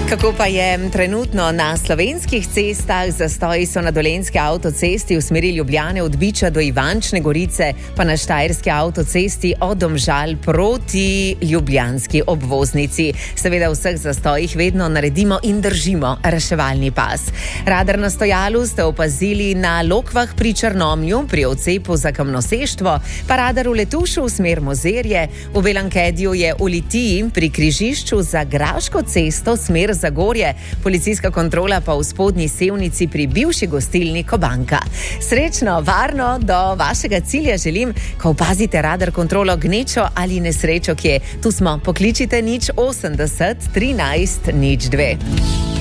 Kako pa je trenutno na slovenskih cestah? Zastoji so na dolenjski avtocesti v smeri Ljubljane od Biča do Ivančne Gorice, pa na štajerski avtocesti od Domžal proti ljubljanski obvoznici. Seveda v vseh zastojih vedno naredimo in držimo reševalni pas. Radar na stojalu ste opazili na Lokvah pri Črnomlju, pri odcepu za Kamnoseštvo, pa radar v Letušu v smer Mozirje, v Belankedju je v Litiji pri križišču za Graško cesto smer Zagorje, policijska kontrola pa v Spodnji Sevnici pri bivši gostilni Kobanka. Srečno, varno do vašega cilja želim, ko opazite radar kontrolo gnečo ali nesrečo, kje. Tu smo, pokličite 080 13 02.